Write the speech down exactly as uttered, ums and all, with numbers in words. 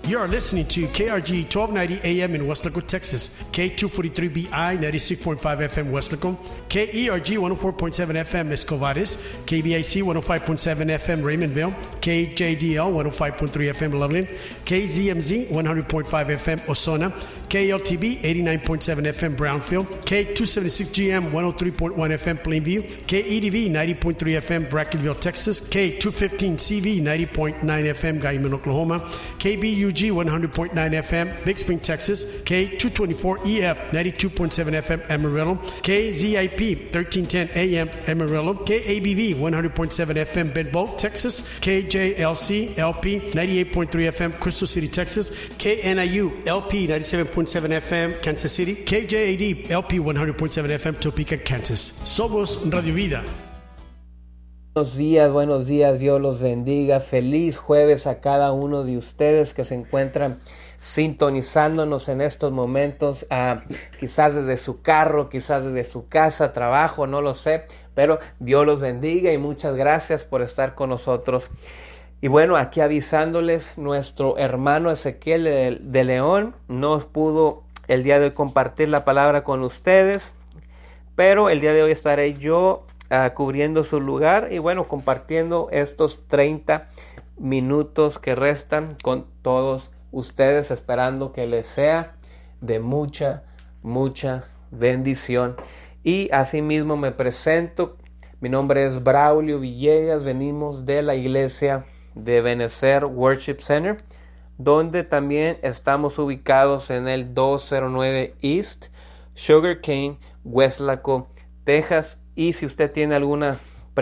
You are listening to K R G twelve ninety A M in Weslaco, Texas, K two forty-three B I ninety-six point five F M Weslaco, K E R G one oh four point seven F M Escovares, K B I C one oh five point seven F M Raymondville, K J D L one oh five point three F M Loveland, K Z M Z one hundred point five F M Osona, K L T B eighty-nine point seven F M Brownfield, K two seventy-six G M one oh three point one F M Plainview, K E D V ninety point three F M Brackenville, Texas, K two fifteen C V ninety point nine F M Guyman, Oklahoma, K B U G one hundred point nine F M Big Spring, Texas, K two twenty-four E F ninety-two point seven F M Amarillo, K Z I P thirteen ten A M Amarillo, K A B V one hundred point seven F M Bedboe, Texas, K J L C L P ninety-eight point three F M Crystal City, Texas, K N I U L P ninety-seven point seven F M Kansas City, K J A D L P one hundred point seven F M Topeka, Kansas. Somos Radio Vida. Buenos días, buenos días, Dios los bendiga. Feliz jueves a cada uno de ustedes que se encuentran sintonizándonos en estos momentos, uh, quizás desde su carro, quizás desde su casa, trabajo, no lo sé, pero Dios los bendiga y muchas gracias por estar con nosotros. Y bueno, aquí avisándoles, nuestro hermano Ezequiel de, de León no pudo el día de hoy compartir la palabra con ustedes, pero el día de hoy estaré yo Uh, cubriendo su lugar y bueno, compartiendo estos treinta minutos que restan con todos ustedes, esperando que les sea de mucha, mucha bendición. Y asimismo me presento, mi nombre es Braulio Villegas, venimos de la iglesia de Benecer Worship Center, donde también estamos ubicados en el doscientos nueve East Sugar Cane, Weslaco, Texas. Y si usted tiene alguna